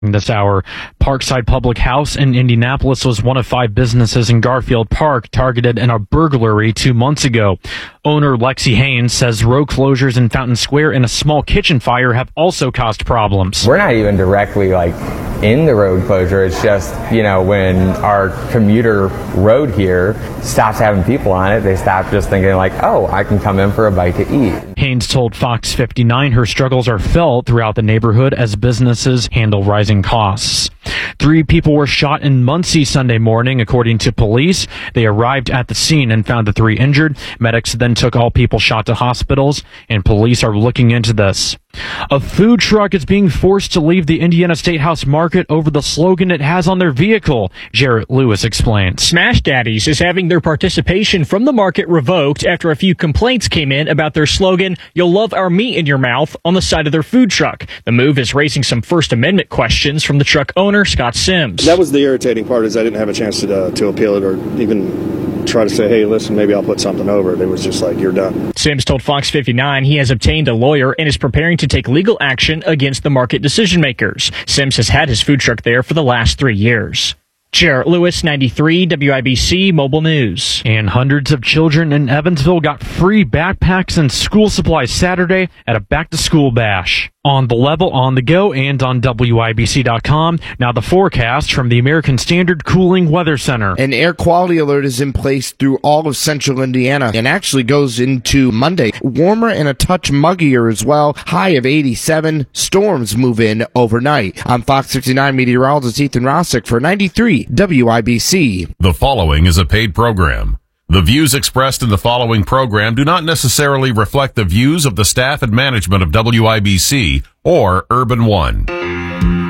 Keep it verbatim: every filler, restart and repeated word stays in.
This hour, Parkside Public House in Indianapolis was one of five businesses in Garfield Park targeted in a burglary two months ago. Owner Lexi Haynes says road closures in Fountain Square and a small kitchen fire have also caused problems. We're not even directly like in the road closure. It's just, you know, when our commuter road here stops having people on it, they stop just thinking like, oh, I can come in for a bite to eat. Haynes told Fox fifty-nine her struggles are felt throughout the neighborhood as businesses handle rising costs. Three people were shot in Muncie Sunday morning, according to police. They arrived at the scene and found the three injured. Medics then took all people shot to hospitals, and police are looking into this. A food truck is being forced to leave the Indiana State House Market over the slogan it has on their vehicle. Jarrett Lewis explains. Smash Daddies is having their participation from the market revoked after a few complaints came in about their slogan, "You'll love our meat in your mouth," on the side of their food truck. The move is raising some First Amendment questions from the truck owner, Scott Sims. That was the irritating part, is I didn't have a chance to, uh, to appeal it or even try to say, hey, listen, maybe I'll put something over it. It was just like, you're done. Sims told Fox fifty-nine he has obtained a lawyer and is preparing to take legal action against the market decision makers. Sims has had his food truck there for the last three years. Jarrett Lewis, ninety-three W I B C Mobile News. And hundreds of children in Evansville got free backpacks and school supplies Saturday at a back-to-school bash. On the level, on the go, and on W I B C dot com. Now the forecast from the American Standard Cooling Weather Center. An air quality alert is in place through all of central Indiana and actually goes into Monday. Warmer and a touch muggier as well. High of eighty-seven. Storms move in overnight. I'm Fox fifty-nine meteorologist Ethan Rossick for ninety-three W I B C. The following is a paid program. The views expressed in the following program do not necessarily reflect the views of the staff and management of W I B C or Urban One.